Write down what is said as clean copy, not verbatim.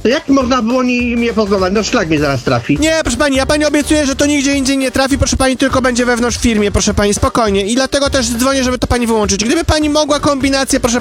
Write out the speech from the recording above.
To jak można było mnie poznać? No szlak mnie zaraz trafi. Nie, proszę pani, ja pani obiecuję, że to nigdzie indziej nie trafi, proszę pani, tylko będzie wewnątrz w firmie, proszę pani, spokojnie. I dlatego też dzwonię, żeby to pani wyłączyć. Gdyby pani mogła kombinację, proszę